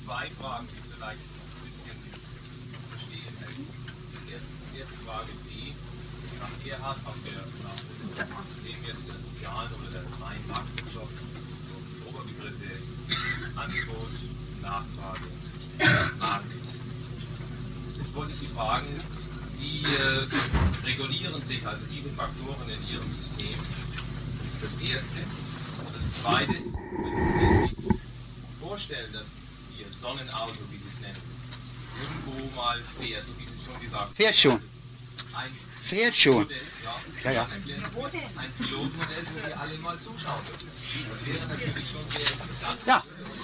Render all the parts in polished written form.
zwei Fragen, die vielleicht ein bisschen verstehen helfen. Die erste Frage ist die, nach Gerhard haben wir nach dem System jetzt der sozialen oder der freien Marktwirtschaft so Oberbegriffe Angebot, Nachfrage, Markt. Jetzt wollte ich Sie fragen, wie regulieren sich also diese Faktoren in Ihrem System? Das ist das Erste. Und das Zweite, wenn Sie sich vorstellen, dass Ihr Sonnenauto, wie Sie es nennen, irgendwo mal fährt, so wie Sie schon gesagt haben. Fährt schon. Fährt schon. Modell, Ja. Ein Pilotmodell, wo wir alle mal zuschauen dürfen. Das wäre natürlich schon sehr interessant. Ja.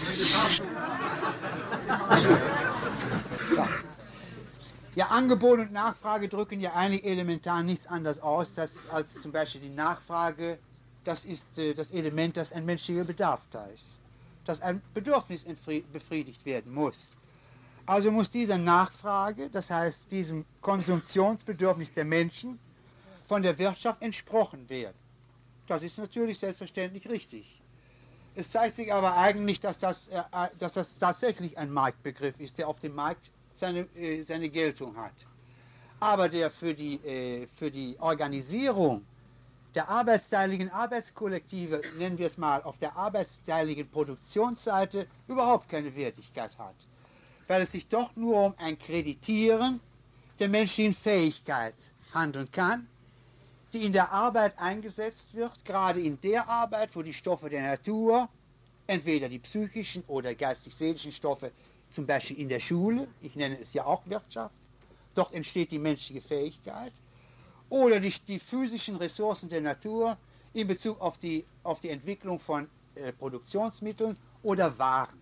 So. Ja, Angebot und Nachfrage drücken ja eigentlich elementar nichts anderes aus, als zum Beispiel die Nachfrage, das ist das Element, das ein menschlicher Bedarf da ist. Dass ein Bedürfnis befriedigt werden muss. Also muss dieser Nachfrage, das heißt diesem Konsumptionsbedürfnis der Menschen, von der Wirtschaft entsprochen werden. Das ist natürlich selbstverständlich richtig. Es zeigt sich aber eigentlich, dass das tatsächlich ein Marktbegriff ist, der auf dem Markt seine Geltung hat. Aber der für die Organisierung der arbeitsteiligen Arbeitskollektive, nennen wir es mal, auf der arbeitsteiligen Produktionsseite überhaupt keine Wertigkeit hat. Weil es sich doch nur um ein Kreditieren der menschlichen Fähigkeit handeln kann, die in der Arbeit eingesetzt wird, gerade in der Arbeit, wo die Stoffe der Natur, entweder die psychischen oder geistig-seelischen Stoffe, zum Beispiel in der Schule, ich nenne es ja auch Wirtschaft, dort entsteht die menschliche Fähigkeit, oder die physischen Ressourcen der Natur in Bezug auf die Entwicklung von Produktionsmitteln oder Waren.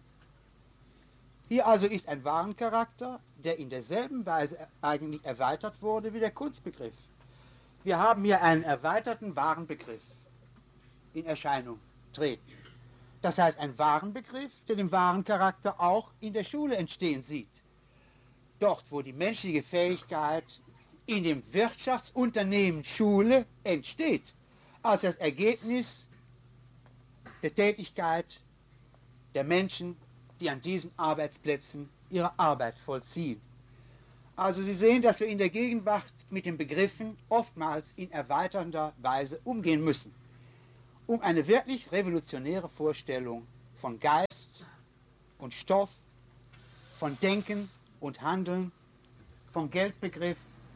Hier also ist ein Warencharakter, der in derselben Weise eigentlich erweitert wurde wie der Kunstbegriff. Wir haben hier einen erweiterten Warenbegriff in Erscheinung treten. Das heißt, ein Warenbegriff, der den Warencharakter auch in der Schule entstehen sieht. Dort, wo die menschliche Fähigkeit in dem Wirtschaftsunternehmen Schule entsteht, als das Ergebnis der Tätigkeit der Menschen, die an diesen Arbeitsplätzen ihre Arbeit vollziehen. Also Sie sehen, dass wir in der Gegenwart mit den Begriffen oftmals in erweiternder Weise umgehen müssen, um eine wirklich revolutionäre Vorstellung von Geist und Stoff, von Denken und Handeln, vom Geldbegriff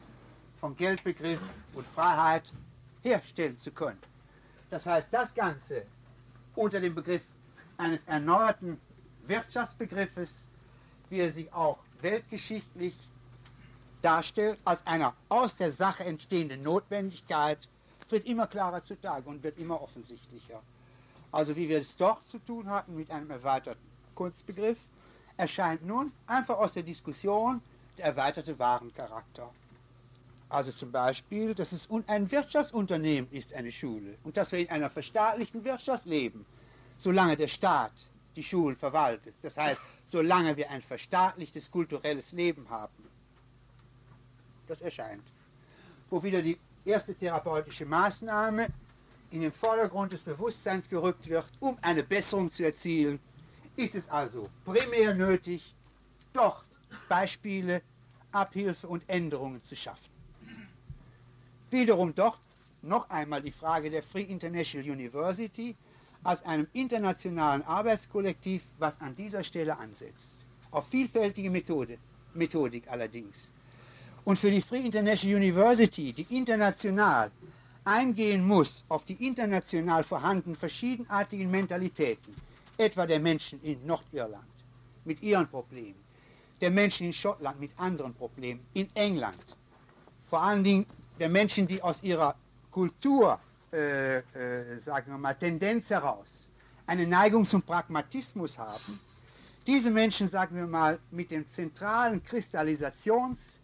und Freiheit herstellen zu können. Das heißt, das Ganze unter dem Begriff eines erneuerten Wirtschaftsbegriffes, wie er sich auch weltgeschichtlich darstellt, als einer aus der Sache entstehende Notwendigkeit, tritt immer klarer zutage und wird immer offensichtlicher. Also wie wir es doch zu tun hatten mit einem erweiterten Kunstbegriff, erscheint nun einfach aus der Diskussion der erweiterte Warencharakter. Also zum Beispiel, dass es ein Wirtschaftsunternehmen ist, eine Schule, und dass wir in einer verstaatlichten Wirtschaft leben, solange der Staat die Schulen verwaltet. Das heißt, solange wir ein verstaatlichtes kulturelles Leben haben. Das erscheint. Wo wieder die erste therapeutische Maßnahme in den Vordergrund des Bewusstseins gerückt wird, um eine Besserung zu erzielen, ist es also primär nötig, dort Beispiele, Abhilfe und Änderungen zu schaffen. Wiederum dort noch einmal die Frage der Free International University als einem internationalen Arbeitskollektiv, was an dieser Stelle ansetzt. Auf vielfältige Methodik allerdings. Und für die Free International University, die international eingehen muss auf die international vorhandenen verschiedenartigen Mentalitäten, etwa der Menschen in Nordirland mit ihren Problemen, der Menschen in Schottland mit anderen Problemen, in England, vor allen Dingen der Menschen, die aus ihrer Kultur, sagen wir mal, Tendenz heraus eine Neigung zum Pragmatismus haben, diese Menschen, sagen wir mal, mit dem zentralen Kristallisationspunkt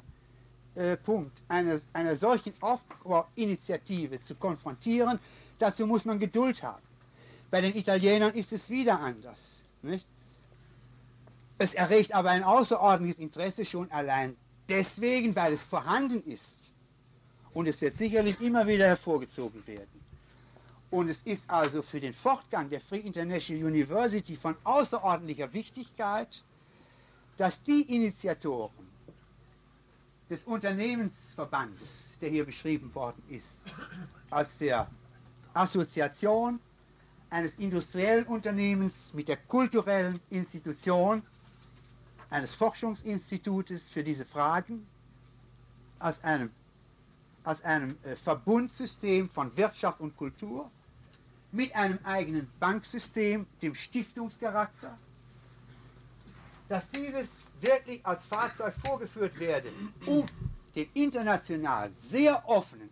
einer solchen Aufbauinitiative zu konfrontieren, dazu muss man Geduld haben. Bei den Italienern ist es wieder anders. Nicht? Es erregt aber ein außerordentliches Interesse schon allein deswegen, weil es vorhanden ist. Und es wird sicherlich immer wieder hervorgezogen werden. Und es ist also für den Fortgang der Free International University von außerordentlicher Wichtigkeit, dass die Initiatoren des Unternehmensverbandes, der hier beschrieben worden ist, als der Assoziation eines industriellen Unternehmens mit der kulturellen Institution eines Forschungsinstitutes für diese Fragen, als einem Verbundsystem von Wirtschaft und Kultur, mit einem eigenen Banksystem, dem Stiftungscharakter, dass dieses wirklich als Fahrzeug vorgeführt werde, um den internationalen, sehr offenen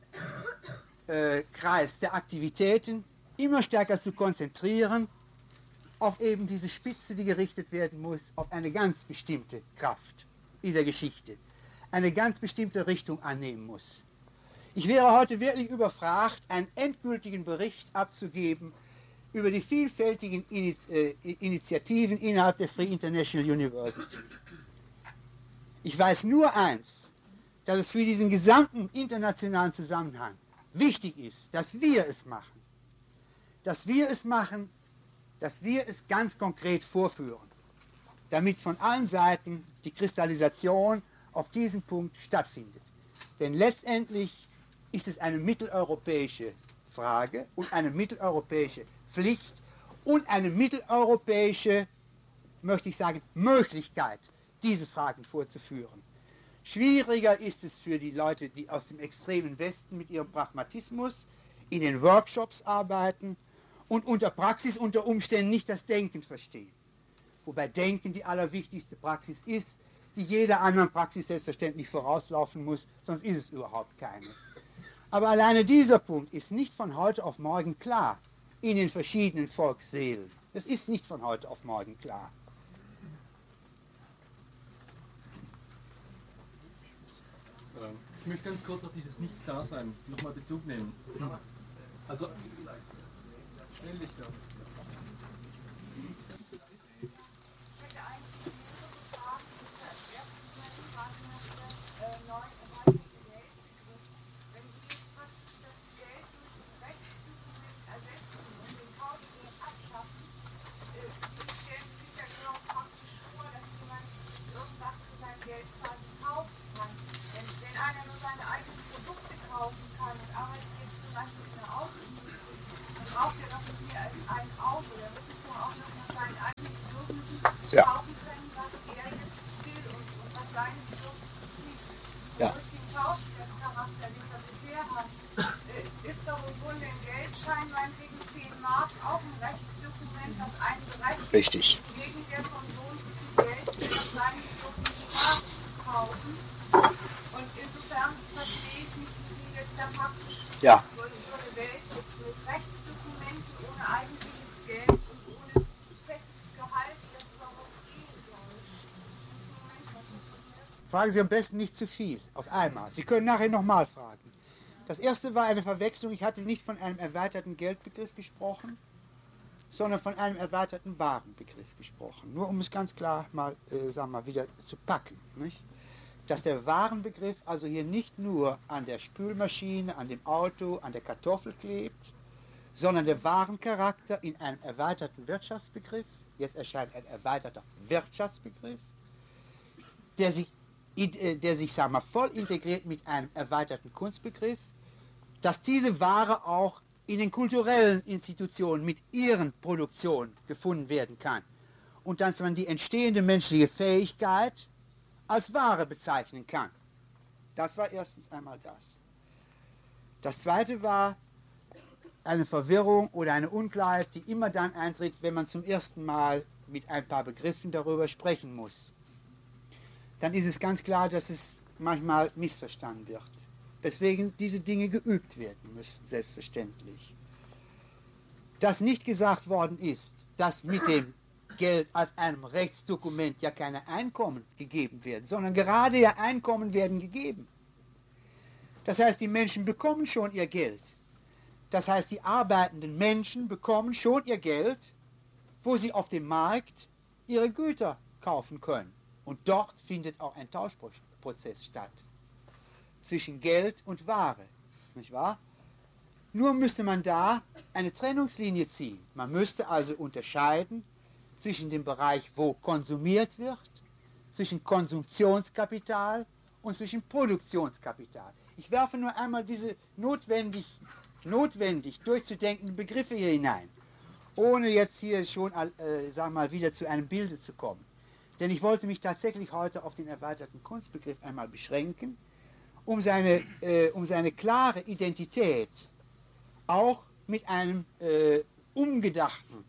Kreis der Aktivitäten immer stärker zu konzentrieren auf eben diese Spitze, die gerichtet werden muss, auf eine ganz bestimmte Kraft in der Geschichte, eine ganz bestimmte Richtung annehmen muss. Ich wäre heute wirklich überfragt, einen endgültigen Bericht abzugeben über die vielfältigen Initiativen innerhalb der Free International University. Ich weiß nur eins, dass es für diesen gesamten internationalen Zusammenhang wichtig ist, dass wir es machen. Dass wir es ganz konkret vorführen, damit von allen Seiten die Kristallisation auf diesen Punkt stattfindet. Denn letztendlich ist es eine mitteleuropäische Frage und eine mitteleuropäische Pflicht und eine mitteleuropäische, möchte ich sagen, Möglichkeit, diese Fragen vorzuführen. Schwieriger ist es für die Leute, die aus dem extremen Westen mit ihrem Pragmatismus in den Workshops arbeiten und unter Praxis unter Umständen nicht das Denken verstehen. Wobei Denken die allerwichtigste Praxis ist, die jeder anderen Praxis selbstverständlich vorauslaufen muss, sonst ist es überhaupt keine. Aber alleine dieser Punkt ist nicht von heute auf morgen klar in den verschiedenen Volksseelen. Es ist nicht von heute auf morgen klar. Ich möchte ganz kurz auf dieses Nicht-Klar-Sein nochmal Bezug nehmen. Also, Schnelllichter. Ja. Ja. Ist doch im Grunde ein Geldschein, meinetwegen 10 Mark, auch ein Rechtsdokument, das einen berechtigt, Richtig. gegen der von so und so viel Geld für das kleine Dokument kaufen. Und insofern verstehe ich nicht, wie Sie jetzt da praktisch Ja. so eine Welt mit Rechtsdokumenten ohne eigentliches Geld und ohne festes Gehalt, das überhaupt gehen soll. Moment, was funktioniert? Fragen Sie am besten nicht zu viel auf einmal. Sie können nachher nochmal fragen. Das erste war eine Verwechslung. Ich hatte nicht von einem erweiterten Geldbegriff gesprochen, sondern von einem erweiterten Warenbegriff gesprochen. Nur um es ganz klar mal, sagen wir mal, wieder zu packen. Nicht? Dass der Warenbegriff also hier nicht nur an der Spülmaschine, an dem Auto, an der Kartoffel klebt, sondern der Warencharakter in einem erweiterten Wirtschaftsbegriff, jetzt erscheint ein erweiterter Wirtschaftsbegriff, der sich sagen wir, voll integriert mit einem erweiterten Kunstbegriff, dass diese Ware auch in den kulturellen Institutionen mit ihren Produktionen gefunden werden kann und dass man die entstehende menschliche Fähigkeit als Ware bezeichnen kann. Das war erstens einmal das. Das zweite war eine Verwirrung oder eine Unklarheit, die immer dann eintritt, wenn man zum ersten Mal mit ein paar Begriffen darüber sprechen muss. Dann ist es ganz klar, dass es manchmal missverstanden wird. Deswegen diese Dinge geübt werden müssen, selbstverständlich. Dass nicht gesagt worden ist, dass mit dem Geld als einem Rechtsdokument ja keine Einkommen gegeben werden, sondern gerade ja Einkommen werden gegeben. Das heißt, die Menschen bekommen schon ihr Geld. Das heißt, die arbeitenden Menschen bekommen schon ihr Geld, wo sie auf dem Markt ihre Güter kaufen können. Und dort findet auch ein Tauschprozess statt. Zwischen Geld und Ware. Nicht wahr? Nur müsste man da eine Trennungslinie ziehen. Man müsste also unterscheiden zwischen dem Bereich, wo konsumiert wird zwischen Konsumptionskapital und zwischen Produktionskapital. Ich werfe nur einmal diese notwendig durchzudenkenden Begriffe hier hinein, ohne jetzt hier schon, sagen wir mal, wieder zu einem Bilde zu kommen. Denn ich wollte mich tatsächlich heute auf den erweiterten Kunstbegriff einmal beschränken, um seine klare Identität auch mit einem umgedachten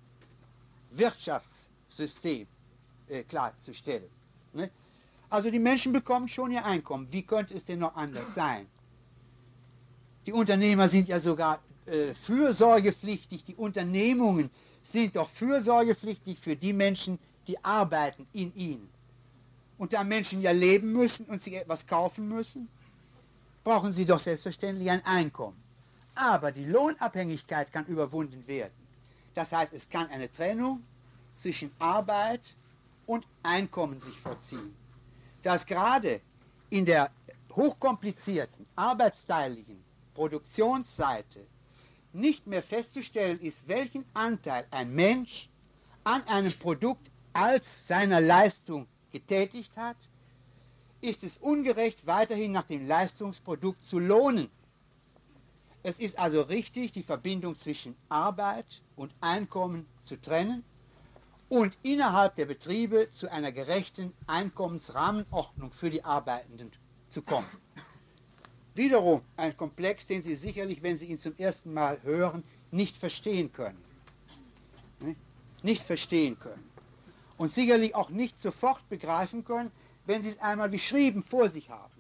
Wirtschaftssystem klarzustellen. Ne? Also die Menschen bekommen schon ihr Einkommen. Wie könnte es denn noch anders sein? Die Unternehmer sind ja sogar fürsorgepflichtig. Die Unternehmungen sind doch fürsorgepflichtig für die Menschen, die arbeiten in ihnen. Und da Menschen ja leben müssen und sich etwas kaufen müssen, brauchen sie doch selbstverständlich ein Einkommen. Aber die Lohnabhängigkeit kann überwunden werden. Das heißt, es kann eine Trennung zwischen Arbeit und Einkommen sich vollziehen. Dass gerade in der hochkomplizierten, arbeitsteiligen Produktionsseite nicht mehr festzustellen ist, welchen Anteil ein Mensch an einem Produkt als seiner Leistung getätigt hat, ist es ungerecht, weiterhin nach dem Leistungsprodukt zu lohnen. Es ist also richtig, die Verbindung zwischen Arbeit und Einkommen zu trennen und innerhalb der Betriebe zu einer gerechten Einkommensrahmenordnung für die Arbeitenden zu kommen. Wiederum ein Komplex, den Sie sicherlich, wenn Sie ihn zum ersten Mal hören, nicht verstehen können. Nicht verstehen können. Und sicherlich auch nicht sofort begreifen können, wenn Sie es einmal beschrieben vor sich haben.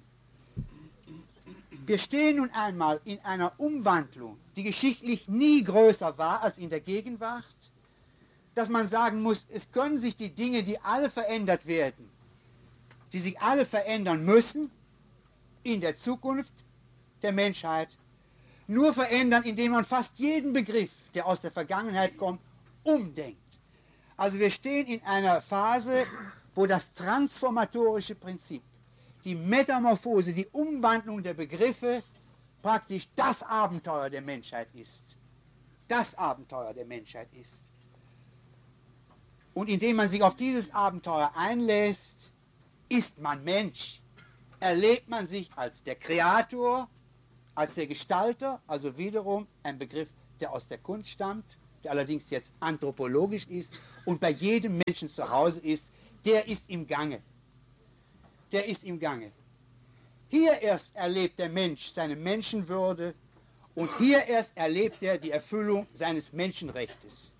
Wir stehen nun einmal in einer Umwandlung, die geschichtlich nie größer war als in der Gegenwart, dass man sagen muss, es können sich die Dinge, die alle verändert werden, die sich alle verändern müssen, in der Zukunft der Menschheit, nur verändern, indem man fast jeden Begriff, der aus der Vergangenheit kommt, umdenkt. Also wir stehen in einer Phase, wo das transformatorische Prinzip, die Metamorphose, die Umwandlung der Begriffe praktisch das Abenteuer der Menschheit ist. Das Abenteuer der Menschheit ist. Und indem man sich auf dieses Abenteuer einlässt, ist man Mensch. Erlebt man sich als der Kreator, als der Gestalter, also wiederum ein Begriff, der aus der Kunst stammt, der allerdings jetzt anthropologisch ist und bei jedem Menschen zu Hause ist, der ist im Gange. Der ist im Gange. Hier erst erlebt der Mensch seine Menschenwürde und hier erst erlebt er die Erfüllung seines Menschenrechtes.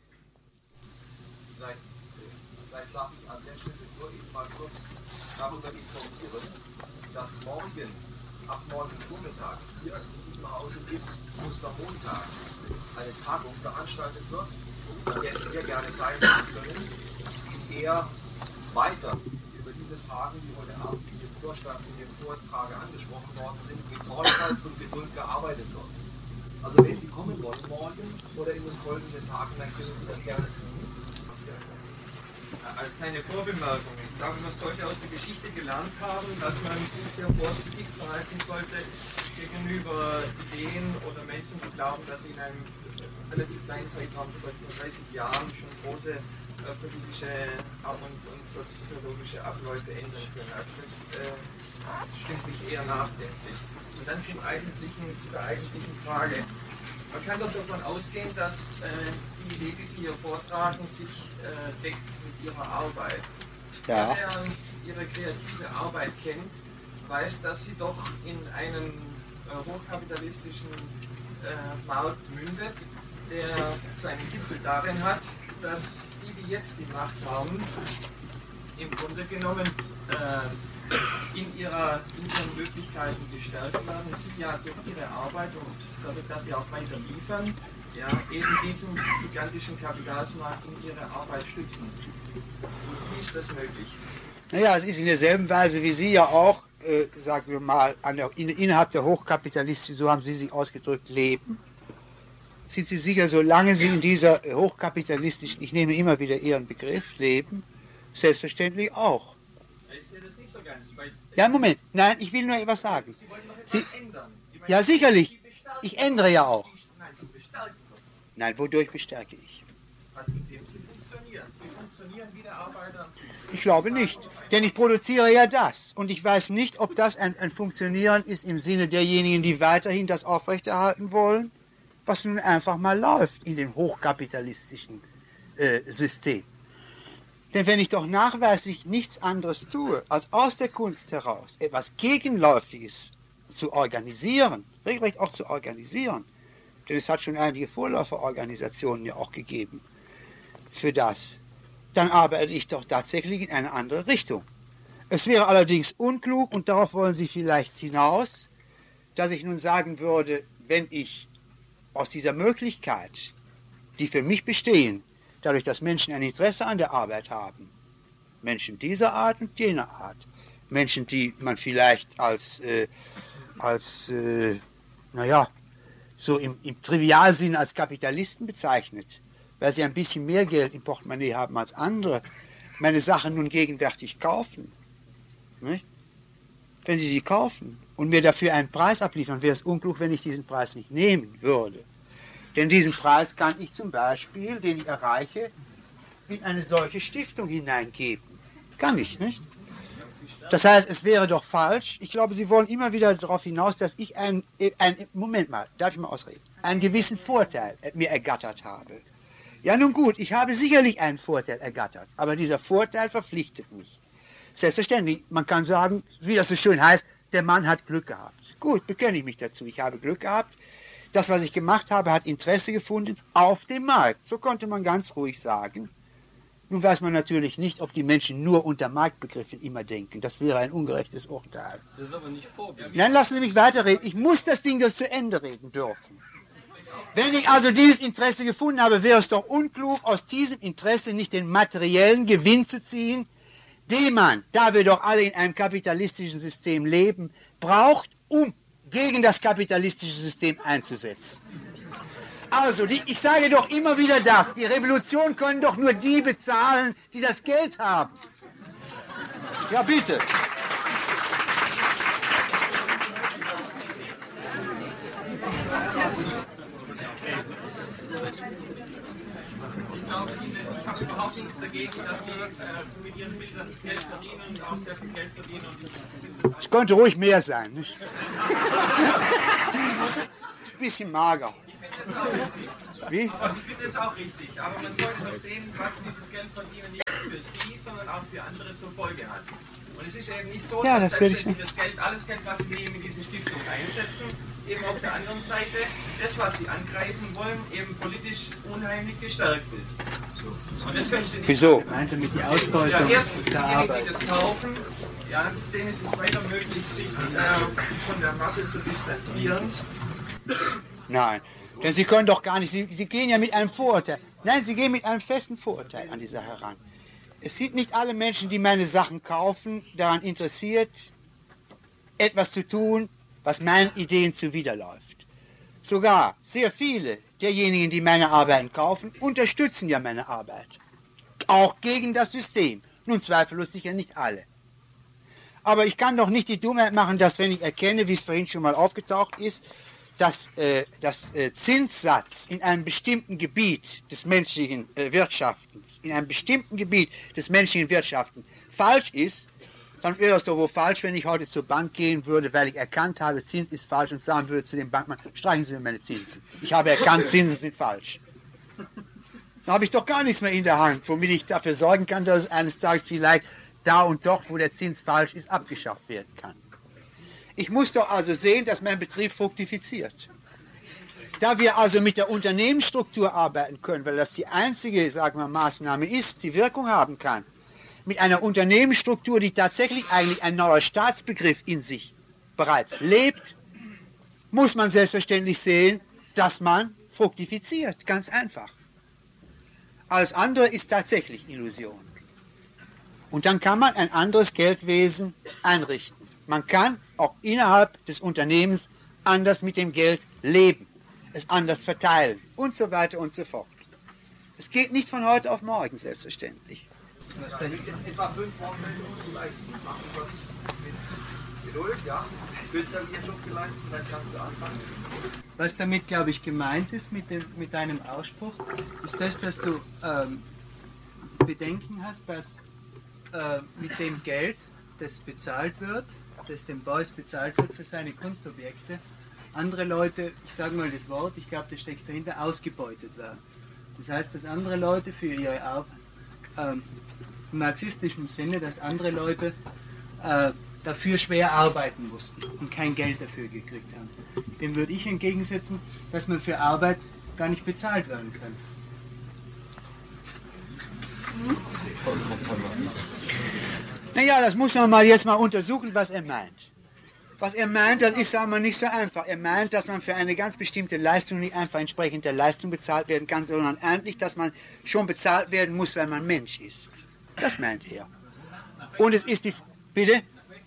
Vielleicht darf ich an der Stelle nur eben mal kurz darüber informieren, dass ab morgen Vormittag hier in diesem Hause bis Ostermontag eine Tagung veranstaltet wird, an der Sie sehr gerne teilnehmen können, in der weiter über diese Fragen, die heute Abend in dem Vorstand, in dem Vortrag angesprochen worden sind, mit Sorgfalt und Geduld gearbeitet wird. Also wenn Sie kommen wollen morgen oder in den folgenden Tagen, dann können Sie das gerne tun. Als kleine Vorbemerkung, ich glaube, man sollte aus der Geschichte gelernt haben, dass man sich sehr vorsichtig verhalten sollte gegenüber Ideen oder Menschen, die glauben, dass sie in einem relativ kleinen Zeitraum, zum Beispiel 30 Jahren, schon große politische und soziologische Abläufe ändern können. Also das stimmt mich eher nachdenklich. Und dann zu der eigentlichen Frage. Man kann doch davon ausgehen, dass die Idee, die Sie hier vortragen, sich deckt mit Ihrer Arbeit. Ja. Wer Ihre kreative Arbeit kennt, weiß, dass sie doch in einen hochkapitalistischen Markt mündet, der seinen Gipfel darin hat, dass die jetzt die Macht haben, im Grunde genommen in ihren Möglichkeiten gestärkt werden, sie ja durch ihre Arbeit und dadurch, dass sie auch weiter liefern, ja, eben diesen gigantischen Kapitalsmarkt in ihre Arbeit stützen. Und wie ist das möglich? Naja, es ist in derselben Weise, wie Sie ja auch, sagen wir mal, innerhalb der Hochkapitalisten, so haben Sie sich ausgedrückt, leben. Sind Sie sicher, solange Sie in dieser hochkapitalistischen, ich nehme immer wieder Ihren Begriff, leben, selbstverständlich auch. Ich sehe das nicht so ganz. Ja, Moment, nein, ich will nur etwas sagen. Sie wollen doch etwas ändern. Ja, sicherlich. Sie bestärken Ich ändere ja auch. Nein, Sie bestärken doch. Nein, wodurch bestärke ich? Also indem Sie funktionieren. Sie funktionieren wie der Arbeiter. Ich glaube nicht. Denn ich produziere ja das. Und ich weiß nicht, ob das ein Funktionieren ist im Sinne derjenigen, die weiterhin das aufrechterhalten wollen, was nun einfach mal läuft in dem hochkapitalistischen System. Denn wenn ich doch nachweislich nichts anderes tue, als aus der Kunst heraus etwas Gegenläufiges zu organisieren, regelrecht auch zu organisieren, denn es hat schon einige Vorläuferorganisationen ja auch gegeben für das, dann arbeite ich doch tatsächlich in eine andere Richtung. Es wäre allerdings unklug, und darauf wollen Sie vielleicht hinaus, dass ich nun sagen würde, wenn ich aus dieser Möglichkeit, die für mich bestehen, dadurch, dass Menschen ein Interesse an der Arbeit haben, Menschen dieser Art und jener Art, Menschen, die man vielleicht so im Trivialsinn als Kapitalisten bezeichnet, weil sie ein bisschen mehr Geld im Portemonnaie haben als andere, meine Sachen nun gegenwärtig kaufen. Nicht? Wenn sie kaufen und mir dafür einen Preis abliefern, wäre es unklug, wenn ich diesen Preis nicht nehmen würde. Denn diesen Preis kann ich zum Beispiel, den ich erreiche, in eine solche Stiftung hineingeben. Kann ich, nicht? Das heißt, es wäre doch falsch. Ich glaube, Sie wollen immer wieder darauf hinaus, dass ich Moment mal, darf ich mal ausreden, einen gewissen Vorteil mir ergattert habe. Ja, nun gut, ich habe sicherlich einen Vorteil ergattert, aber dieser Vorteil verpflichtet mich. Selbstverständlich, man kann sagen, wie das so schön heißt, der Mann hat Glück gehabt. Gut, bekenne ich mich dazu, ich habe Glück gehabt. Das, was ich gemacht habe, hat Interesse gefunden auf dem Markt. So konnte man ganz ruhig sagen. Nun weiß man natürlich nicht, ob die Menschen nur unter Marktbegriffen immer denken. Das wäre ein ungerechtes Urteil. Das ist aber nicht Vorbild. Nein, lassen Sie mich weiterreden. Ich muss das Ding das zu Ende reden dürfen. Wenn ich also dieses Interesse gefunden habe, wäre es doch unklug, aus diesem Interesse nicht den materiellen Gewinn zu ziehen, den man, da wir doch alle in einem kapitalistischen System leben, braucht, um gegen das kapitalistische System einzusetzen. Also, ich sage doch immer wieder das, die Revolution können doch nur die bezahlen, die das Geld haben. Ja, bitte. Ich habe überhaupt nichts dagegen, dass Sie mit Ihren Bildern Geld verdienen und auch sehr viel Geld verdienen. Es könnte ruhig mehr sein, nicht? Ein bisschen mager. Wie? Aber ich finde es auch richtig. Aber man sollte doch sehen, was dieses Geld verdienen nicht für Sie, sondern auch für andere zur Folge hat. Und es ist eben nicht so, Ja, dass das selbst will wenn Sie alles Geld, was Sie nehmen, in diese Stiftung einsetzen, eben auf der anderen Seite das, was Sie angreifen wollen, eben politisch unheimlich gestärkt ist. Und das können Sie nicht. Wieso? Meint damit die Ausbeutung Ja, erstens, der diejenigen, Arbeit. die das kaufen, ja, denen ist es weiter möglich, sich von der Masse zu distanzieren. Nein, denn Sie können doch gar nicht, Sie gehen ja mit einem Vorurteil. Nein, Sie gehen mit einem festen Vorurteil an die Sache heran. Es sind nicht alle Menschen, die meine Sachen kaufen, daran interessiert, etwas zu tun, was meinen Ideen zuwiderläuft. Sogar sehr viele derjenigen, die meine Arbeiten kaufen, unterstützen ja meine Arbeit. Auch gegen das System. Nun zweifellos sicher nicht alle. Aber ich kann doch nicht die Dummheit machen, dass wenn ich erkenne, wie es vorhin schon mal aufgetaucht ist, dass Zinssatz in einem bestimmten Gebiet des menschlichen Wirtschaftens, in einem bestimmten Gebiet des menschlichen Wirtschaften falsch ist, dann wäre es doch wohl falsch, wenn ich heute zur Bank gehen würde, weil ich erkannt habe, Zins ist falsch und sagen würde zu dem Bankmann, streichen Sie mir meine Zinsen. Ich habe erkannt, Zinsen sind falsch. Dann habe ich doch gar nichts mehr in der Hand, womit ich dafür sorgen kann, dass es eines Tages vielleicht da und dort, wo der Zins falsch ist, abgeschafft werden kann. Ich muss doch also sehen, dass mein Betrieb fruktifiziert. Da wir also mit der Unternehmensstruktur arbeiten können, weil das die einzige, sagen wir, Maßnahme ist, die Wirkung haben kann, mit einer Unternehmensstruktur, die tatsächlich eigentlich ein neuer Staatsbegriff in sich bereits lebt, muss man selbstverständlich sehen, dass man fruktifiziert, ganz einfach. Alles andere ist tatsächlich Illusion. Und dann kann man ein anderes Geldwesen einrichten. Man kann auch innerhalb des Unternehmens anders mit dem Geld leben, es anders verteilen und so weiter und so fort. Es geht nicht von heute auf morgen, selbstverständlich. Ja, mit etwa 5 Minuten vielleicht machen wir es mit Geduld, ja. Günther, ihr schon vielleicht kannst du anfangen. Was damit, glaube ich, gemeint ist mit deinem Ausspruch, ist das, dass du Bedenken hast, dass mit dem Geld, das bezahlt wird, das dem Beuys bezahlt wird für seine Kunstobjekte, andere Leute, ich sage mal das Wort, ich glaube, das steckt dahinter, ausgebeutet werden. Das heißt, dass andere Leute für ihre Arbeit, im marxistischen Sinne, dass andere Leute dafür schwer arbeiten mussten und kein Geld dafür gekriegt haben. Dem würde ich entgegensetzen, dass man für Arbeit gar nicht bezahlt werden kann. Naja, das muss man jetzt mal untersuchen, was er meint. Was er meint, das ist, sagen wir, nicht so einfach. Er meint, dass man für eine ganz bestimmte Leistung nicht einfach entsprechend der Leistung bezahlt werden kann, sondern eigentlich, dass man schon bezahlt werden muss, wenn man Mensch ist. Das meint er. Und es ist die... Bitte?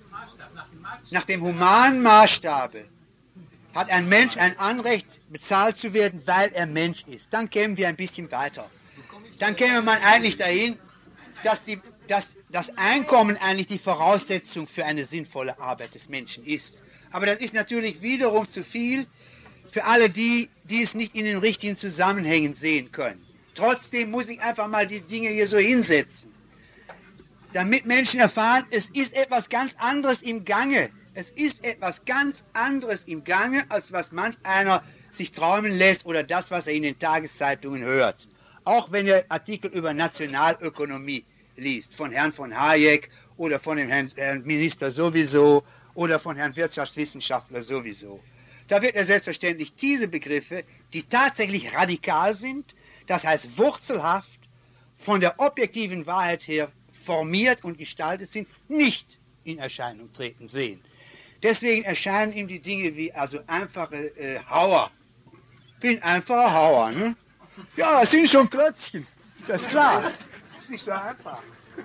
Nach dem humanen Maßstabe hat ein Mensch ein Anrecht, bezahlt zu werden, weil er Mensch ist. Dann kämen wir ein bisschen weiter. Dann käme man eigentlich dahin, dass das Einkommen eigentlich die Voraussetzung für eine sinnvolle Arbeit des Menschen ist. Aber das ist natürlich wiederum zu viel für alle die, die es nicht in den richtigen Zusammenhängen sehen können. Trotzdem muss ich einfach mal die Dinge hier so hinsetzen, damit Menschen erfahren, es ist etwas ganz anderes im Gange. Es ist etwas ganz anderes im Gange, als was manch einer sich träumen lässt oder das, was er in den Tageszeitungen hört. Auch wenn er Artikel über Nationalökonomie liest, von Herrn von Hayek oder von dem Herrn Minister sowieso oder von Herrn Wirtschaftswissenschaftler sowieso. Da wird er selbstverständlich diese Begriffe, die tatsächlich radikal sind, das heißt wurzelhaft, von der objektiven Wahrheit her formiert und gestaltet sind, nicht in Erscheinung treten sehen. Deswegen erscheinen ihm die Dinge wie also einfache Hauer. Bin einfacher Hauer, ne? Ja, das sind schon Klötzchen, ist das klar. Ist nicht so einfach.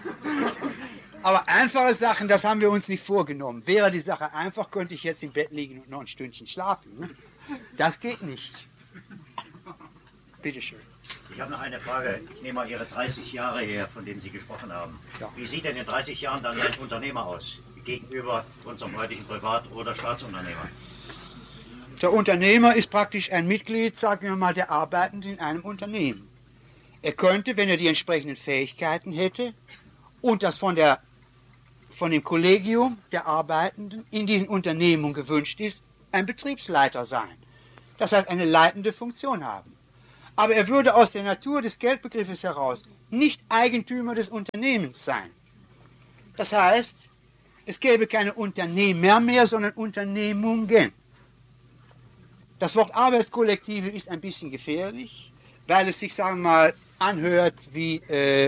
Aber einfache Sachen, das haben wir uns nicht vorgenommen. Wäre die Sache einfach, könnte ich jetzt im Bett liegen und noch ein Stündchen schlafen. Ne? Das geht nicht. Bitte schön. Ich habe noch eine Frage. Ich nehme mal Ihre 30 Jahre her, von denen Sie gesprochen haben. Ja. Wie sieht denn in 30 Jahren dann ein Unternehmer aus, gegenüber unserem heutigen Privat- oder Staatsunternehmer? Der Unternehmer ist praktisch ein Mitglied, sagen wir mal, der Arbeitenden in einem Unternehmen. Er könnte, wenn er die entsprechenden Fähigkeiten hätte und das von dem Kollegium der Arbeitenden in diesen Unternehmungen gewünscht ist, ein Betriebsleiter sein. Das heißt, eine leitende Funktion haben. Aber er würde aus der Natur des Geldbegriffes heraus nicht Eigentümer des Unternehmens sein. Das heißt, es gäbe keine Unternehmer mehr, sondern Unternehmungen. Das Wort Arbeitskollektive ist ein bisschen gefährlich, weil es sich, sagen wir mal, anhört wie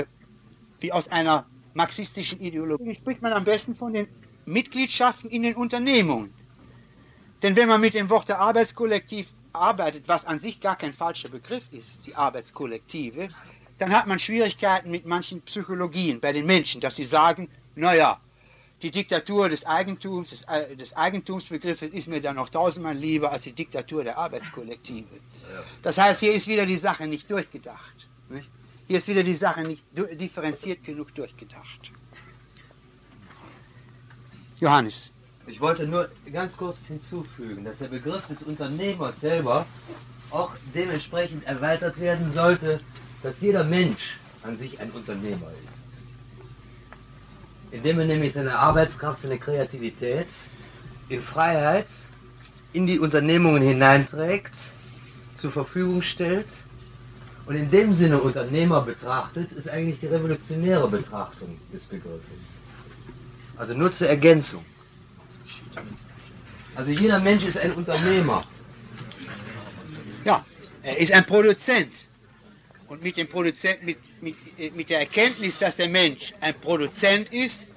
aus einer marxistischen Ideologie. Spricht man am besten von den Mitgliedschaften in den Unternehmungen. Denn wenn man mit dem Wort der Arbeitskollektiv arbeitet, was an sich gar kein falscher Begriff ist, die Arbeitskollektive, dann hat man Schwierigkeiten mit manchen Psychologien bei den Menschen, dass sie sagen, naja, die Diktatur des Eigentums, des Eigentumsbegriffes ist mir dann noch tausendmal lieber als die Diktatur der Arbeitskollektive. Das heißt, hier ist wieder die Sache nicht durchgedacht. Nicht? Hier ist wieder die Sache nicht differenziert genug durchgedacht. Johannes. Ich wollte nur ganz kurz hinzufügen, dass der Begriff des Unternehmers selber auch dementsprechend erweitert werden sollte, dass jeder Mensch an sich ein Unternehmer ist. Indem er nämlich seine Arbeitskraft, seine Kreativität in Freiheit in die Unternehmungen hineinträgt, zur Verfügung stellt und in dem Sinne Unternehmer betrachtet, ist eigentlich die revolutionäre Betrachtung des Begriffes. Also nur zur Ergänzung. Also jeder Mensch ist ein Unternehmer. Ja, er ist ein Produzent. Und mit dem Produzent, mit der Erkenntnis, dass der Mensch ein Produzent ist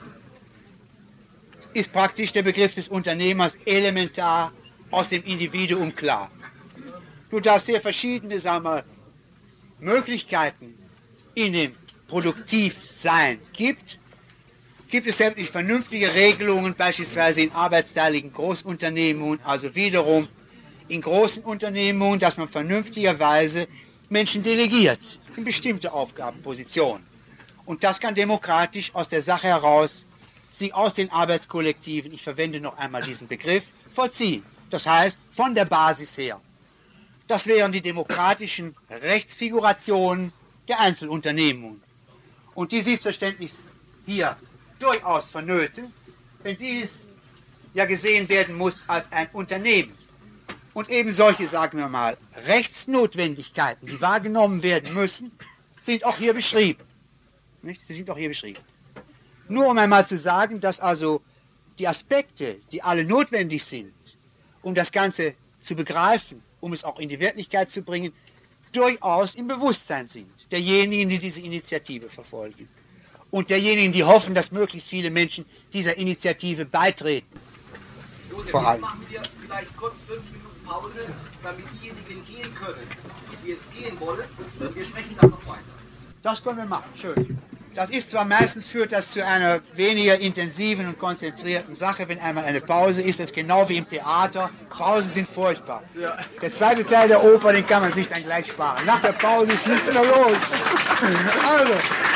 praktisch der Begriff des Unternehmers elementar aus dem Individuum klar. Nur da es sehr verschiedene, sagen wir, Möglichkeiten in dem Produktivsein gibt es sämtlich vernünftige Regelungen, beispielsweise in arbeitsteiligen Großunternehmungen, also wiederum in großen Unternehmungen, dass man vernünftigerweise Menschen delegiert in bestimmte Aufgabenpositionen. Und das kann demokratisch aus der Sache heraus sich aus den Arbeitskollektiven, ich verwende noch einmal diesen Begriff, vollziehen. Das heißt, von der Basis her. Das wären die demokratischen Rechtsfigurationen der Einzelunternehmungen. Und die selbstverständlich hier durchaus vonnöten, wenn dies ja gesehen werden muss als ein Unternehmen. Und eben solche, sagen wir mal, Rechtsnotwendigkeiten, die wahrgenommen werden müssen, sind auch hier beschrieben. Nicht? Sie sind auch hier beschrieben. Nur um einmal zu sagen, dass also die Aspekte, die alle notwendig sind, um das Ganze zu begreifen, um es auch in die Wirklichkeit zu bringen, durchaus im Bewusstsein sind derjenigen, die diese Initiative verfolgen. Und derjenigen, die hoffen, dass möglichst viele Menschen dieser Initiative beitreten. Josef, Vor jetzt allem. machen wir vielleicht kurz 5 Minuten Pause, damit diejenigen gehen können, die jetzt gehen wollen. Und wir sprechen dann noch weiter. Das können wir machen, schön. Das ist zwar meistens, führt das zu einer weniger intensiven und konzentrierten Sache, wenn einmal eine Pause ist, das ist genau wie im Theater. Pausen sind furchtbar. Ja. Der zweite Teil der Oper, den kann man sich dann gleich sparen. Nach der Pause ist nichts mehr los. Also.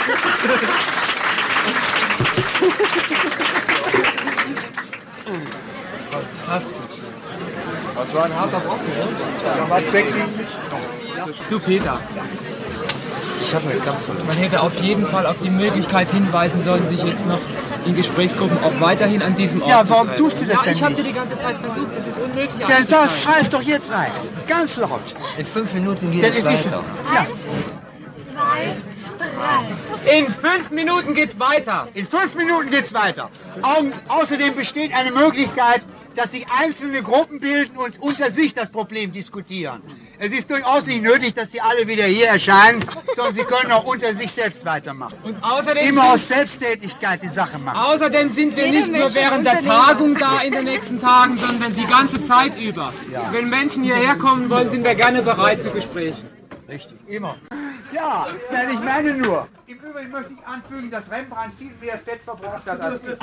Fantastisch. Das war ein harter Brocken, Ja, was sexy. Du Peter, Ich habe eine Kampf. man hätte auf jeden Fall auf die Möglichkeit hinweisen sollen, sich jetzt noch in Gesprächsgruppen auch weiterhin an diesem Ort Ja, zu warum treffen. tust du das Ja, denn ich habe nicht? dir die ganze Zeit versucht, das ist unmöglich. Ja, das auszuteilen. schreib's doch jetzt rein. Ganz laut. In 5 Minuten geht Denn es es ist, weiter. ja, 2, 3. In 5 Minuten geht's weiter. in 5 Minuten geht's weiter. Außerdem besteht eine Möglichkeit, dass sich einzelne Gruppen bilden und unter sich das Problem diskutieren. Es ist durchaus nicht nötig, dass sie alle wieder hier erscheinen, sondern sie können auch unter sich selbst weitermachen. Und außerdem Immer aus Selbsttätigkeit die Sache machen. Außerdem sind wir nicht nur während der Tagung da in den nächsten Tagen, sondern die ganze Zeit über. Wenn Menschen hierher kommen wollen, sind wir gerne bereit zu Gesprächen. Richtig, immer. Ja, nein, ich meine nur. Im Übrigen möchte ich anfügen, dass Rembrandt viel mehr Fett verbraucht hat als ich.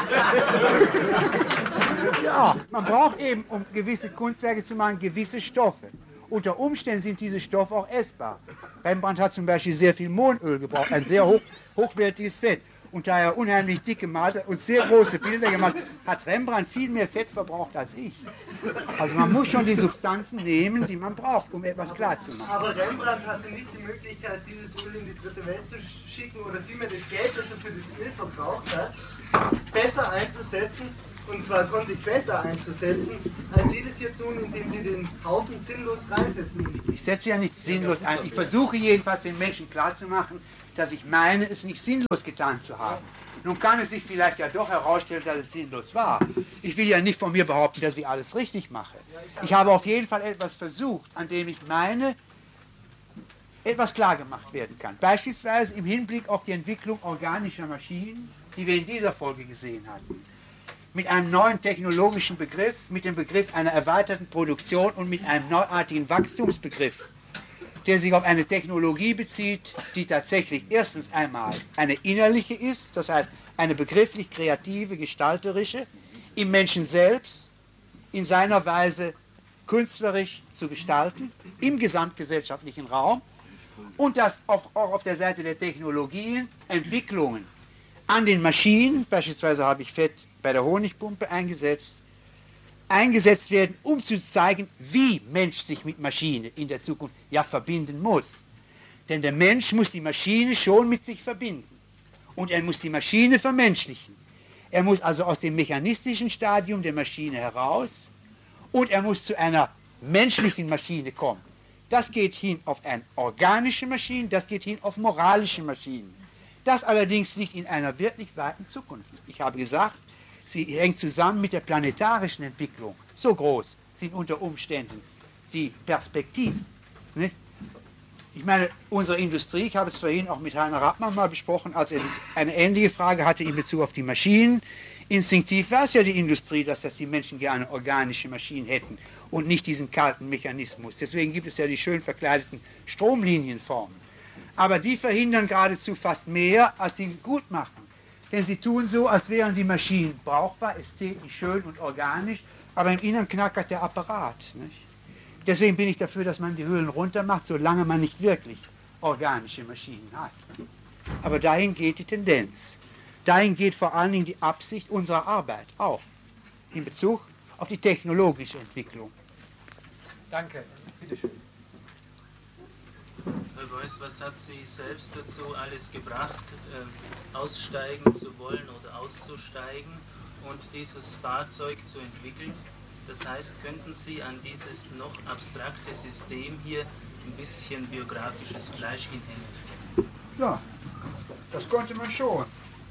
Ja, man braucht eben, um gewisse Kunstwerke zu machen, gewisse Stoffe. Unter Umständen sind diese Stoffe auch essbar. Rembrandt hat zum Beispiel sehr viel Mohnöl gebraucht, ein sehr hochwertiges Fett. Und da er unheimlich dick gemalt hat und sehr große Bilder gemacht hat, Rembrandt viel mehr Fett verbraucht als ich. Also man muss schon die Substanzen nehmen, die man braucht, um etwas klarzumachen. Aber Rembrandt hatte nicht die Möglichkeit, dieses Öl in die dritte Welt zu schicken oder vielmehr das Geld, das er für das Öl verbraucht hat, besser einzusetzen, und zwar konsequenter einzusetzen, als Sie das hier tun, indem Sie den Haufen sinnlos reinsetzen. Ich setze ja nichts sinnlos ein. Ich versuche jedenfalls den Menschen klarzumachen, dass ich meine, es nicht sinnlos getan zu haben. Nun kann es sich vielleicht ja doch herausstellen, dass es sinnlos war. Ich will ja nicht von mir behaupten, dass ich alles richtig mache. Ich habe auf jeden Fall etwas versucht, an dem ich meine, etwas klar gemacht werden kann. Beispielsweise im Hinblick auf die Entwicklung organischer Maschinen, die wir in dieser Folge gesehen hatten. Mit einem neuen technologischen Begriff, mit dem Begriff einer erweiterten Produktion und mit einem neuartigen Wachstumsbegriff, der sich auf eine Technologie bezieht, die tatsächlich erstens einmal eine innerliche ist, das heißt eine begrifflich kreative, gestalterische, im Menschen selbst, in seiner Weise künstlerisch zu gestalten, im gesamtgesellschaftlichen Raum, und dass auch auf der Seite der Technologien Entwicklungen an den Maschinen, beispielsweise habe ich Fett bei der Honigpumpe eingesetzt werden, um zu zeigen, wie Mensch sich mit Maschine in der Zukunft ja verbinden muss. Denn der Mensch muss die Maschine schon mit sich verbinden. Und er muss die Maschine vermenschlichen. Er muss also aus dem mechanistischen Stadium der Maschine heraus und er muss zu einer menschlichen Maschine kommen. Das geht hin auf eine organische Maschine, das geht hin auf moralische Maschinen. Das allerdings nicht in einer wirklich weiten Zukunft. Ich habe gesagt, sie hängt zusammen mit der planetarischen Entwicklung. So groß sind unter Umständen die Perspektiven. Nicht? Ich meine, unsere Industrie, ich habe es vorhin auch mit Heiner Rappmann mal besprochen, als er eine ähnliche Frage hatte in Bezug auf die Maschinen. Instinktiv war es ja die Industrie, dass die Menschen gerne organische Maschinen hätten und nicht diesen kalten Mechanismus. Deswegen gibt es ja die schön verkleideten Stromlinienformen. Aber die verhindern geradezu fast mehr, als sie gut machen. Denn sie tun so, als wären die Maschinen brauchbar, ästhetisch schön und organisch, aber im Inneren knackert der Apparat. Nicht? Deswegen bin ich dafür, dass man die Höhlen runter macht, solange man nicht wirklich organische Maschinen hat. Aber dahin geht die Tendenz. Dahin geht vor allen Dingen die Absicht unserer Arbeit auch, in Bezug auf die technologische Entwicklung. Danke. Bitte schön. Herr Beuys, was hat Sie selbst dazu alles gebracht, aussteigen zu wollen oder auszusteigen und dieses Fahrzeug zu entwickeln? Das heißt, könnten Sie an dieses noch abstrakte System hier ein bisschen biografisches Fleisch hinhängen? Ja, das konnte man schon.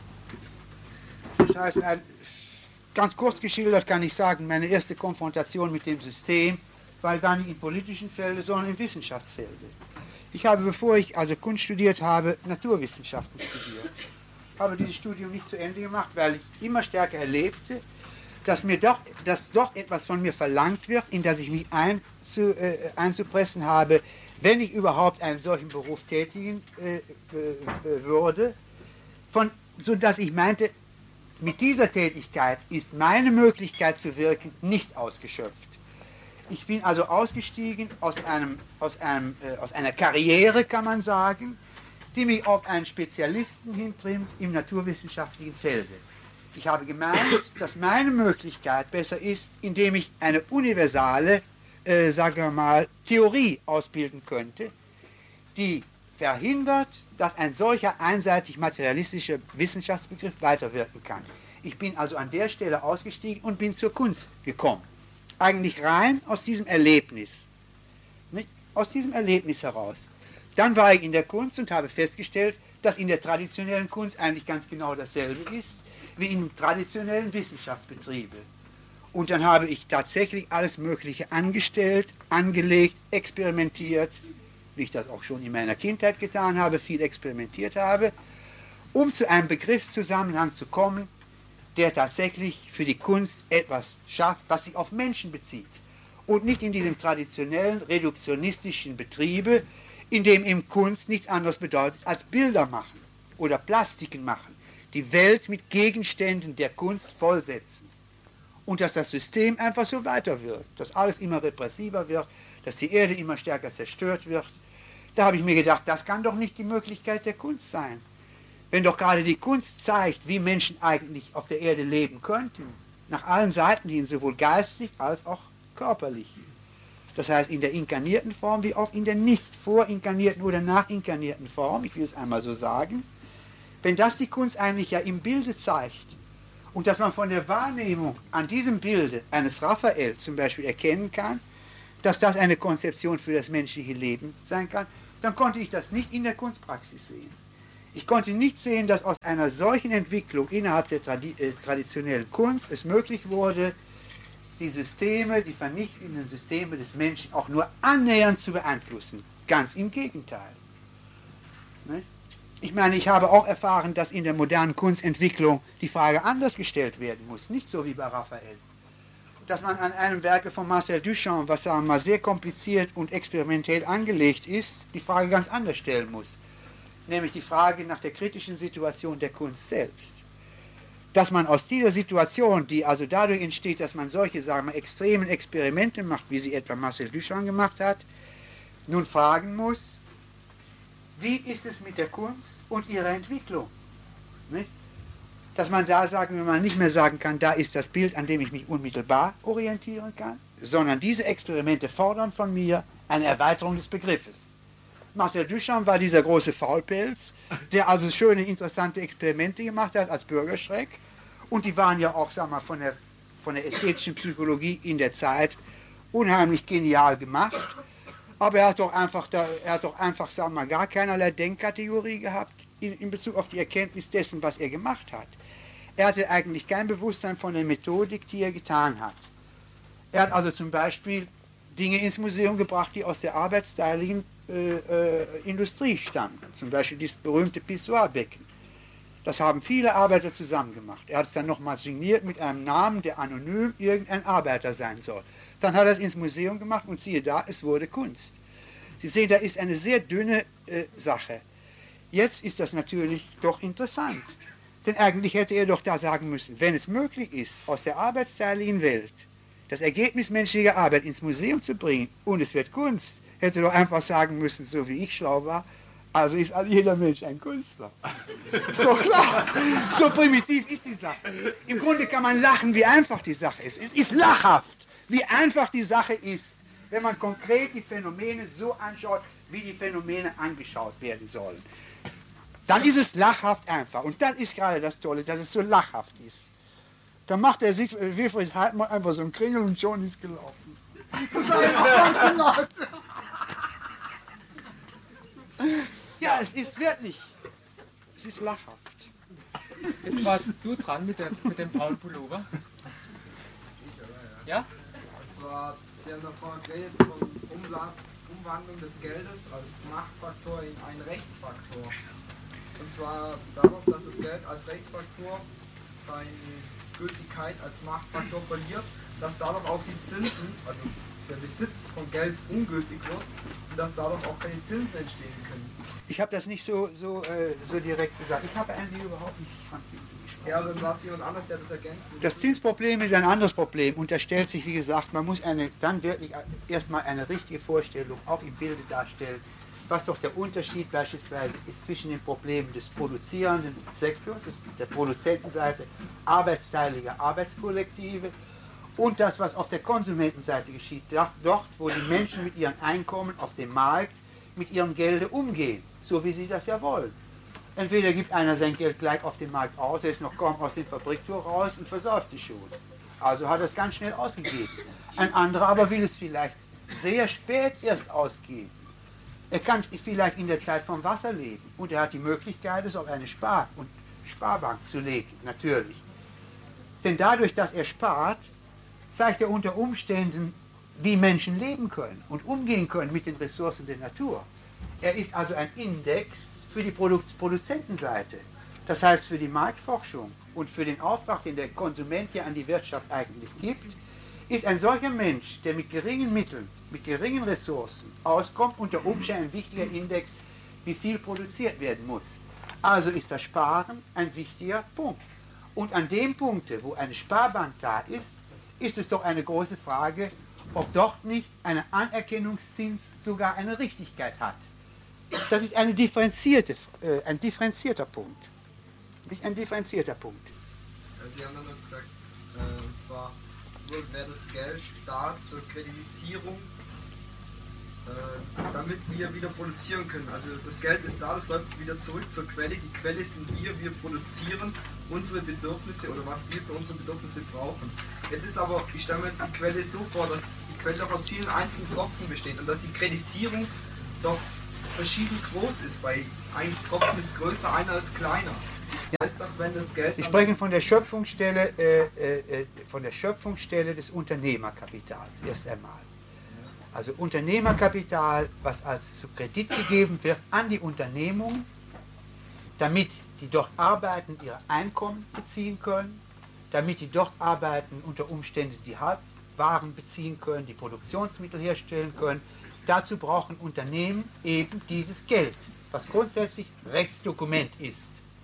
Das heißt, ganz kurz geschildert kann ich sagen, meine erste Konfrontation mit dem System war gar nicht im politischen Felde, sondern im Wissenschaftsfelde. Ich habe, bevor ich also Kunst studiert habe, Naturwissenschaften studiert. Habe dieses Studium nicht zu Ende gemacht, weil ich immer stärker erlebte, dass dort etwas von mir verlangt wird, in das ich mich einzupressen habe, wenn ich überhaupt einen solchen Beruf tätigen würde, sodass ich meinte, mit dieser Tätigkeit ist meine Möglichkeit zu wirken nicht ausgeschöpft. Ich bin also ausgestiegen aus einer Karriere, kann man sagen, die mich auf einen Spezialisten hintrimmt im naturwissenschaftlichen Felde. Ich habe gemeint, dass meine Möglichkeit besser ist, indem ich eine universale, sagen wir mal, Theorie ausbilden könnte, die verhindert, dass ein solcher einseitig materialistischer Wissenschaftsbegriff weiterwirken kann. Ich bin also an der Stelle ausgestiegen und bin zur Kunst gekommen. Eigentlich rein aus diesem Erlebnis. Nicht? Aus diesem Erlebnis heraus. Dann war ich in der Kunst und habe festgestellt, dass in der traditionellen Kunst eigentlich ganz genau dasselbe ist, wie im traditionellen Wissenschaftsbetriebe. Und dann habe ich tatsächlich alles Mögliche angestellt, angelegt, experimentiert, wie ich das auch schon in meiner Kindheit getan habe, viel experimentiert habe, um zu einem Begriffszusammenhang zu kommen, der tatsächlich für die Kunst etwas schafft, was sich auf Menschen bezieht. Und nicht in diesem traditionellen, reduktionistischen Betriebe, in dem eben Kunst nichts anderes bedeutet als Bilder machen oder Plastiken machen, die Welt mit Gegenständen der Kunst vollsetzen. Und dass das System einfach so weiter wird, dass alles immer repressiver wird, dass die Erde immer stärker zerstört wird. Da habe ich mir gedacht, das kann doch nicht die Möglichkeit der Kunst sein. Wenn doch gerade die Kunst zeigt, wie Menschen eigentlich auf der Erde leben könnten, nach allen Seiten hin, sowohl geistig als auch körperlich. Das heißt, in der inkarnierten Form wie auch in der nicht vorinkarnierten oder nachinkarnierten Form, ich will es einmal so sagen, wenn das die Kunst eigentlich ja im Bilde zeigt und dass man von der Wahrnehmung an diesem Bilde eines Raphael zum Beispiel erkennen kann, dass das eine Konzeption für das menschliche Leben sein kann, dann konnte ich das nicht in der Kunstpraxis sehen. Ich konnte nicht sehen, dass aus einer solchen Entwicklung innerhalb der traditionellen Kunst es möglich wurde, die Systeme, die vernichtenden Systeme des Menschen auch nur annähernd zu beeinflussen. Ganz im Gegenteil. Ne? Ich meine, ich habe auch erfahren, dass in der modernen Kunstentwicklung die Frage anders gestellt werden muss, nicht so wie bei Raphael. Dass man an einem Werke von Marcel Duchamp, was sagen wir mal sehr kompliziert und experimentell angelegt ist, die Frage ganz anders stellen muss. Nämlich die Frage nach der kritischen Situation der Kunst selbst. Dass man aus dieser Situation, die also dadurch entsteht, dass man solche, sagen wir, extremen Experimente macht, wie sie etwa Marcel Duchamp gemacht hat, nun fragen muss, wie ist es mit der Kunst und ihrer Entwicklung? Nicht? Dass man da, sagen wir mal, nicht mehr sagen kann, da ist das Bild, an dem ich mich unmittelbar orientieren kann, sondern diese Experimente fordern von mir eine Erweiterung des Begriffes. Marcel Duchamp war dieser große Faulpelz, der also schöne, interessante Experimente gemacht hat als Bürgerschreck. Und die waren ja auch, sagen wir mal, von der ästhetischen Psychologie in der Zeit unheimlich genial gemacht. Aber er hat doch einfach, sagen wir mal, gar keinerlei Denkkategorie gehabt in Bezug auf die Erkenntnis dessen, was er gemacht hat. Er hatte eigentlich kein Bewusstsein von der Methodik, die er getan hat. Er hat also zum Beispiel Dinge ins Museum gebracht, die aus der arbeitsteiligen Industrie stammen. Zum Beispiel dieses berühmte Pissoirbecken. Das haben viele Arbeiter zusammen gemacht. Er hat es dann nochmal signiert mit einem Namen, der anonym irgendein Arbeiter sein soll. Dann hat er es ins Museum gemacht und siehe da, es wurde Kunst. Sie sehen, da ist eine sehr dünne Sache. Jetzt ist das natürlich doch interessant. Denn eigentlich hätte er doch da sagen müssen, wenn es möglich ist, aus der arbeitsteiligen Welt das Ergebnis menschlicher Arbeit ins Museum zu bringen und es wird Kunst, hätte doch einfach sagen müssen, so wie ich schlau war, also ist jeder Mensch ein Künstler. Ist doch klar. So primitiv ist die Sache. Im Grunde kann man lachen, wie einfach die Sache ist. Es ist lachhaft, wie einfach die Sache ist, wenn man konkret die Phänomene so anschaut, wie die Phänomene angeschaut werden sollen. Dann ist es lachhaft einfach. Und das ist gerade das Tolle, dass es so lachhaft ist. Dann macht er sich, Wilfried Hartmann, einfach so einen Kringel und schon ist gelaufen. Ja, es ist wirklich, es ist lachhaft. Jetzt warst du dran mit dem braunen Pullover. Ja? Und zwar, Sie haben davor geredet von Umwandlung des Geldes als Machtfaktor in einen Rechtsfaktor. Und zwar darauf, dass das Geld als Rechtsfaktor seine Gültigkeit als Machtfaktor verliert, dass dadurch auch die Zinsen, also der Besitz von Geld ungültig wird und dass dadurch auch keine Zinsen entstehen können. Ich habe das nicht so direkt gesagt. Ich habe eigentlich überhaupt nicht von Zinsen gesprochen. Ja, dann war es jemand anderes, der das ergänzt. Das Zinsproblem ist ein anderes Problem und da stellt sich, wie gesagt, man muss dann wirklich erstmal eine richtige Vorstellung auch im Bilde darstellen, was doch der Unterschied beispielsweise ist zwischen den Problemen des produzierenden Sektors, der Produzentenseite, arbeitsteilige Arbeitskollektive und das, was auf der Konsumentenseite geschieht, dort, wo die Menschen mit ihren Einkommen auf dem Markt mit ihrem Gelde umgehen, so wie sie das ja wollen. Entweder gibt einer sein Geld gleich auf dem Markt aus, er ist noch kaum aus dem Fabriktor raus und versäuft sich schon. Also hat er es ganz schnell ausgegeben. Ein anderer aber will es vielleicht sehr spät erst ausgeben. Er kann vielleicht in der Zeit vom Wasser leben und er hat die Möglichkeit, es auf eine Sparbank zu legen, natürlich. Denn dadurch, dass er spart, zeigt er unter Umständen, wie Menschen leben können und umgehen können mit den Ressourcen der Natur. Er ist also ein Index für die Produzentenseite, das heißt für die Marktforschung und für den Auftrag, den der Konsument ja an die Wirtschaft eigentlich gibt, ist ein solcher Mensch, der mit geringen Mitteln, mit geringen Ressourcen auskommt, unter Umständen ein wichtiger Index, wie viel produziert werden muss. Also ist das Sparen ein wichtiger Punkt. Und an dem Punkt, wo eine Sparbank da ist, ist es doch eine große Frage, ob dort nicht ein Anerkennungszins sogar eine Richtigkeit hat. Das ist ein differenzierter Punkt. Nicht ein differenzierter Punkt. Sie haben dann noch gesagt, und zwar wäre das Geld da zur Kreditisierung, damit wir wieder produzieren können. Also das Geld ist da, das läuft wieder zurück zur Quelle. Die Quelle sind wir produzieren unsere Bedürfnisse oder was wir für unsere Bedürfnisse brauchen. Jetzt ist aber, ich stelle mir die Quelle so vor, dass die Quelle doch aus vielen einzelnen Tropfen besteht und dass die Kreditisierung doch verschieden groß ist. Bei ein Tropfen ist größer, einer ist kleiner. Heißt doch, wenn das Geld Sie sprechen von der Schöpfungsstelle des Unternehmerkapitals erst einmal. Also Unternehmerkapital, was als zu Kredit gegeben wird an die Unternehmungen, damit die dort arbeiten, ihre Einkommen beziehen können, damit die dort arbeiten, unter Umständen die Halbwaren beziehen können, die Produktionsmittel herstellen können. Dazu brauchen Unternehmen eben dieses Geld, was grundsätzlich Rechtsdokument ist.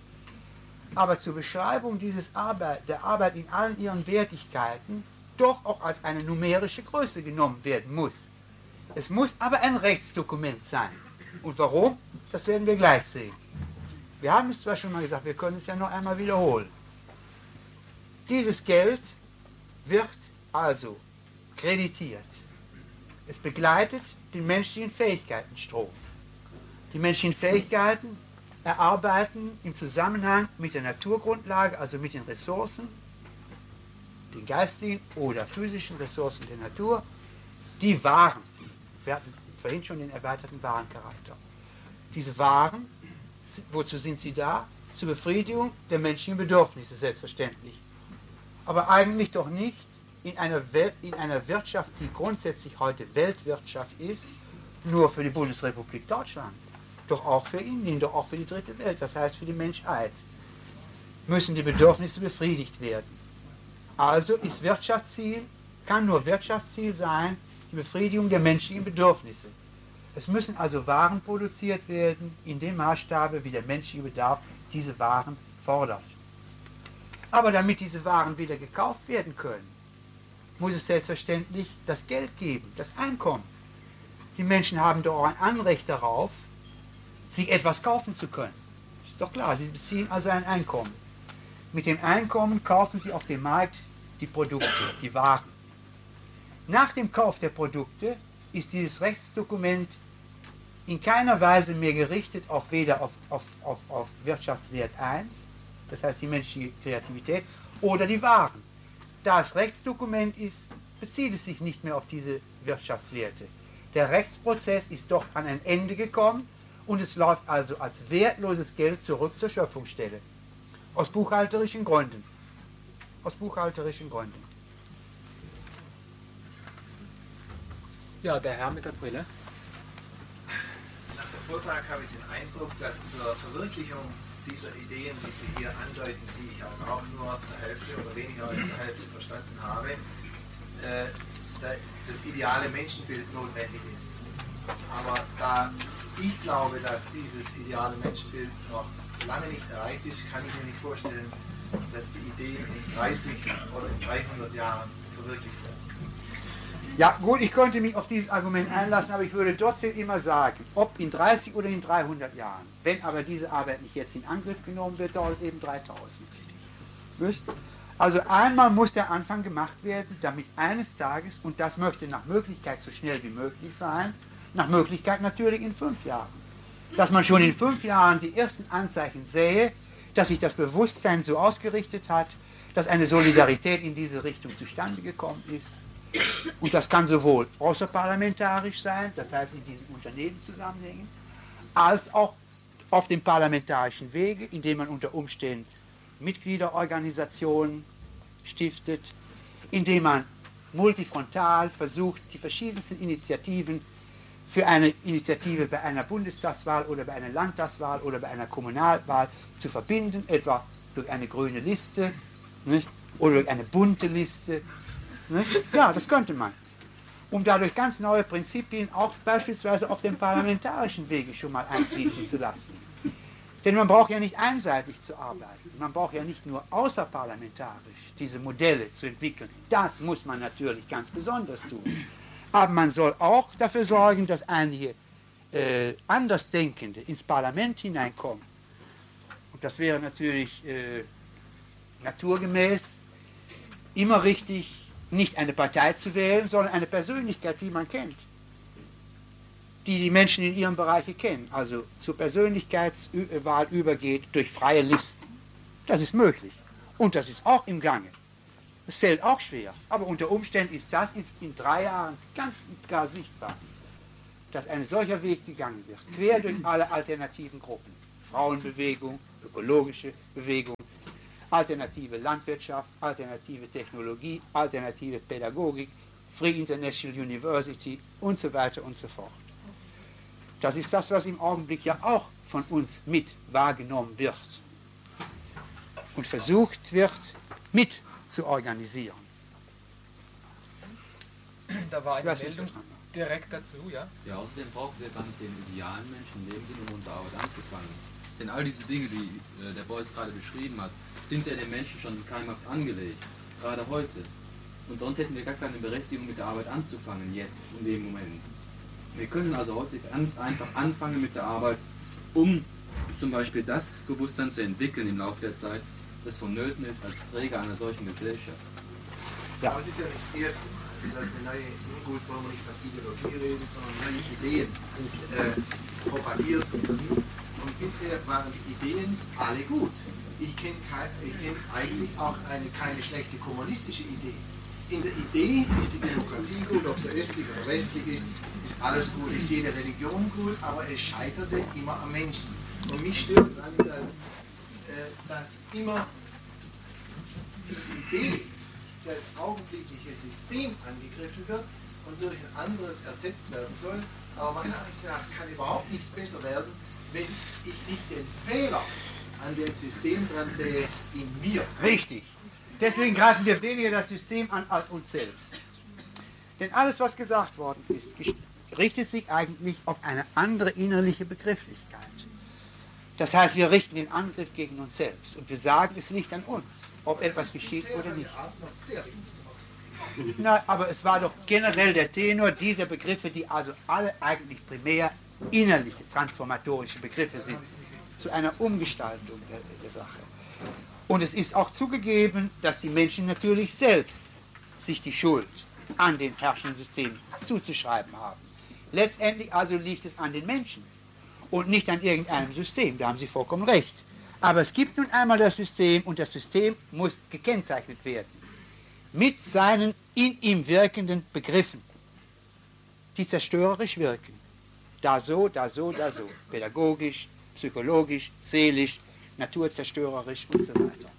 Aber zur Beschreibung der Arbeit in allen ihren Wertigkeiten doch auch als eine numerische Größe genommen werden muss. Es muss aber ein Rechtsdokument sein. Und warum? Das werden wir gleich sehen. Wir haben es zwar schon mal gesagt, wir können es ja noch einmal wiederholen. Dieses Geld wird also kreditiert. Es begleitet den menschlichen Fähigkeitenstrom. Die menschlichen Fähigkeiten erarbeiten im Zusammenhang mit der Naturgrundlage, also mit den Ressourcen, den geistigen oder physischen Ressourcen der Natur, die Waren. Wir hatten vorhin schon den erweiterten Warencharakter. Diese Waren, wozu sind sie da? Zur Befriedigung der menschlichen Bedürfnisse selbstverständlich. Aber eigentlich doch nicht in einer Wirtschaft, die grundsätzlich heute Weltwirtschaft ist, nur für die Bundesrepublik Deutschland. Doch auch für Indien, doch auch für die dritte Welt, das heißt für die Menschheit, müssen die Bedürfnisse befriedigt werden. Also ist Wirtschaftsziel, kann nur Wirtschaftsziel sein, die Befriedigung der menschlichen Bedürfnisse. Es müssen also Waren produziert werden, in dem Maßstabe, wie der menschliche Bedarf diese Waren fordert. Aber damit diese Waren wieder gekauft werden können, muss es selbstverständlich das Geld geben, das Einkommen. Die Menschen haben doch auch ein Anrecht darauf, sich etwas kaufen zu können. Ist doch klar, sie beziehen also ein Einkommen. Mit dem Einkommen kaufen sie auf dem Markt die Produkte, die Waren. Nach dem Kauf der Produkte ist dieses Rechtsdokument in keiner Weise mehr gerichtet auf weder auf Wirtschaftswert 1, das heißt die menschliche Kreativität, oder die Waren. Da es Rechtsdokument ist, bezieht es sich nicht mehr auf diese Wirtschaftswerte. Der Rechtsprozess ist doch an ein Ende gekommen und es läuft also als wertloses Geld zurück zur Schöpfungsstelle. Aus buchhalterischen Gründen. Aus buchhalterischen Gründen. Ja, der Herr mit der Brille. Nach dem Vortrag habe ich den Eindruck, dass zur Verwirklichung dieser Ideen, die Sie hier andeuten, die ich auch nur zur Hälfte oder weniger als zur Hälfte verstanden habe, das ideale Menschenbild notwendig ist. Aber da ich glaube, dass dieses ideale Menschenbild noch lange nicht erreicht ist, kann ich mir nicht vorstellen, dass die Ideen in 30 oder in 300 Jahren verwirklicht werden. Ja gut, ich könnte mich auf dieses Argument einlassen, aber ich würde trotzdem immer sagen, ob in 30 oder in 300 Jahren, wenn aber diese Arbeit nicht jetzt in Angriff genommen wird, dauert es eben 3000. Nicht? Also einmal muss der Anfang gemacht werden, damit eines Tages, und das möchte nach Möglichkeit so schnell wie möglich sein, nach Möglichkeit natürlich in 5 Jahren, dass man schon in 5 Jahren die ersten Anzeichen sähe, dass sich das Bewusstsein so ausgerichtet hat, dass eine Solidarität in diese Richtung zustande gekommen ist. Und das kann sowohl außerparlamentarisch sein, das heißt in diesen Unternehmenszusammenhängen, als auch auf dem parlamentarischen Wege, indem man unter Umständen Mitgliederorganisationen stiftet, indem man multifrontal versucht, die verschiedensten Initiativen für eine Initiative bei einer Bundestagswahl oder bei einer Landtagswahl oder bei einer Kommunalwahl zu verbinden, etwa durch eine grüne Liste, nicht? Oder durch eine bunte Liste. Nicht? Ja, das könnte man. Um dadurch ganz neue Prinzipien auch beispielsweise auf dem parlamentarischen Wege schon mal einfließen zu lassen. Denn man braucht ja nicht einseitig zu arbeiten, man braucht ja nicht nur außerparlamentarisch diese Modelle zu entwickeln. Das muss man natürlich ganz besonders tun. Aber man soll auch dafür sorgen, dass einige Andersdenkende ins Parlament hineinkommen. Und das wäre natürlich naturgemäß immer richtig, nicht eine Partei zu wählen, sondern eine Persönlichkeit, die man kennt. Die Menschen in ihrem Bereich kennen. Also zur Persönlichkeitswahl übergeht durch freie Listen. Das ist möglich. Und das ist auch im Gange. Es fällt auch schwer. Aber unter Umständen ist das in 3 Jahren ganz klar sichtbar, dass ein solcher Weg gegangen wird. Quer durch alle alternativen Gruppen. Frauenbewegung, ökologische Bewegung, alternative Landwirtschaft, alternative Technologie, alternative Pädagogik, Free International University und so weiter und so fort. Das ist das, was im Augenblick ja auch von uns mit wahrgenommen wird und versucht wird, mit zu organisieren. Da war eine Meldung direkt dazu, ja? Ja, außerdem brauchen wir gar nicht den idealen Menschen in dem Sinne, um unsere Arbeit anzufangen. Denn all diese Dinge, die der Beuys gerade beschrieben hat, sind ja den Menschen schon keimhaft angelegt, gerade heute. Und sonst hätten wir gar keine Berechtigung, mit der Arbeit anzufangen, jetzt, in dem Moment. Wir können also heute ganz einfach anfangen mit der Arbeit, um zum Beispiel das Bewusstsein zu entwickeln im Laufe der Zeit, das vonnöten ist als Träger einer solchen Gesellschaft. Ja. Das ist ja nicht das Erste, dass eine neue, gut, wollen wir nicht von Ideologie reden, sondern neue Ideen propagiert und vermittelt. Und bisher waren die Ideen alle gut. Ich kenne eigentlich auch keine schlechte kommunistische Idee. In der Idee ist die Demokratie gut, ob sie östlich oder westlich ist alles gut, ist jede Religion gut, aber es scheiterte immer am Menschen. Und mich stört daran, dass immer die Idee, das augenblickliche System angegriffen wird und durch ein anderes ersetzt werden soll. Aber meiner Ansicht nach kann überhaupt nichts besser werden, wenn ich nicht den Fehler an dem System dran sehe in mir. Richtig. Deswegen greifen wir weniger das System an als uns selbst. Denn alles, was gesagt worden ist, richtet sich eigentlich auf eine andere innerliche Begrifflichkeit. Das heißt, wir richten den Angriff gegen uns selbst und wir sagen, es liegt an uns, ob etwas geschieht oder nicht. Na, aber es war doch generell der Tenor dieser Begriffe, die also alle eigentlich primär innerliche, transformatorische Begriffe sind, zu einer Umgestaltung der Sache. Und es ist auch zugegeben, dass die Menschen natürlich selbst sich die Schuld an den herrschenden Systemen zuzuschreiben haben. Letztendlich also liegt es an den Menschen und nicht an irgendeinem System, da haben Sie vollkommen recht. Aber es gibt nun einmal das System und das System muss gekennzeichnet werden mit seinen in ihm wirkenden Begriffen, die zerstörerisch wirken. Da so, da so, da so. Pädagogisch, psychologisch, seelisch, naturzerstörerisch und so weiter.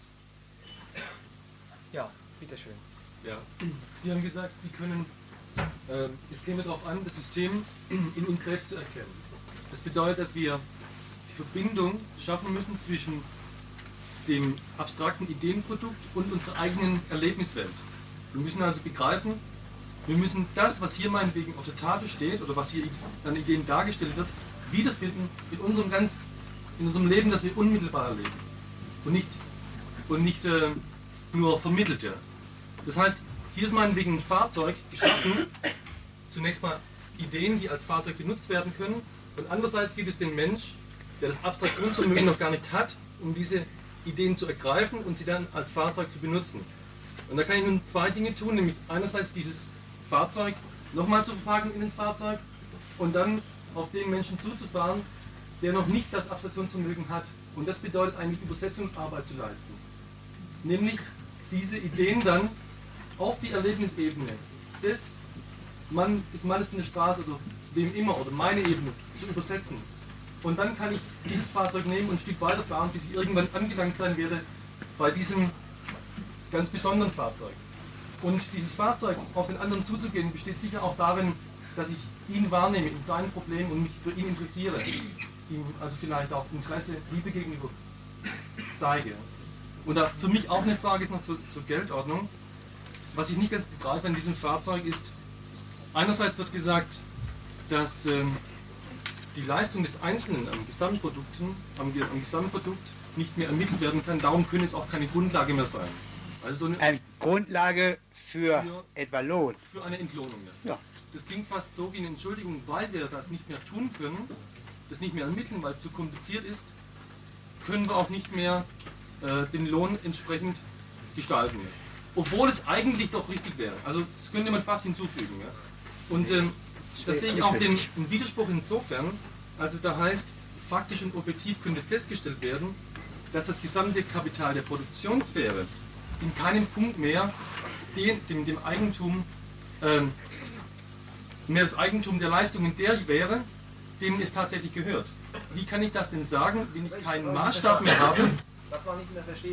Ja, bitteschön. Ja. Sie haben gesagt, Sie können, es käme darauf an, das System in uns selbst zu erkennen. Das bedeutet, dass wir die Verbindung schaffen müssen zwischen dem abstrakten Ideenprodukt und unserer eigenen Erlebniswelt. Wir müssen also begreifen, wir müssen das, was hier meinetwegen auf der Tafel steht oder was hier an Ideen dargestellt wird, wiederfinden in unserem Leben, das wir unmittelbar erleben und nicht nur vermittelte. Das heißt, hier ist meinetwegen ein Fahrzeug geschaffen, zunächst mal Ideen, die als Fahrzeug benutzt werden können, und andererseits gibt es den Mensch, der das Abstraktionsvermögen noch gar nicht hat, um diese Ideen zu ergreifen und sie dann als Fahrzeug zu benutzen. Und da kann ich nun zwei Dinge tun, nämlich einerseits dieses Fahrzeug nochmal zu verpacken in ein Fahrzeug und dann auf den Menschen zuzufahren, der noch nicht das Abstraktionsvermögen hat. Und das bedeutet eigentlich Übersetzungsarbeit zu leisten. Nämlich diese Ideen dann auf die Erlebnisebene des Mannes von der Straße oder wem immer oder meine Ebene zu übersetzen. Und dann kann ich dieses Fahrzeug nehmen und ein Stück weiterfahren, bis ich irgendwann angelangt sein werde bei diesem ganz besonderen Fahrzeug. Und dieses Fahrzeug auf den anderen zuzugehen, besteht sicher auch darin, dass ich ihn wahrnehme in seinen Problemen und mich für ihn interessiere. Ihm also vielleicht auch Interesse, Liebe gegenüber zeige. Und da für mich auch eine Frage ist noch zur Geldordnung. Was ich nicht ganz begreife an diesem Fahrzeug ist, einerseits wird gesagt, dass die Leistung des Einzelnen am Gesamtprodukt nicht mehr ermittelt werden kann, darum können es auch keine Grundlage mehr sein. Also so eine Grundlage für etwa Lohn. Für eine Entlohnung. Ja. Das klingt fast so wie eine Entschuldigung, weil wir das nicht mehr tun können, das nicht mehr ermitteln, weil es zu kompliziert ist, können wir auch nicht mehr den Lohn entsprechend gestalten. Obwohl es eigentlich doch richtig wäre. Also das könnte man fast hinzufügen. Ja? Und das sehe ich auch den Widerspruch insofern, als es da heißt, faktisch und objektiv könnte festgestellt werden, dass das gesamte Kapital der Produktionssphäre in keinem Punkt mehr dem Eigentum, mehr das Eigentum der Leistungen der wäre, denen es tatsächlich gehört. Wie kann ich das denn sagen, wenn ich keinen Maßstab mehr habe? Das war nicht mehr verstehen.